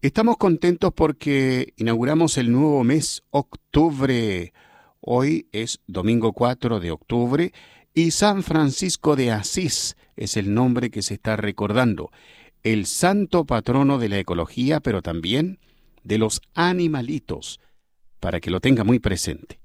Estamos contentos porque inauguramos el nuevo mes octubre. Hoy es domingo 4 de octubre y San Francisco de Asís es el nombre que se está recordando, el santo patrono de la ecología, pero también de los animalitos, para que lo tenga muy presente.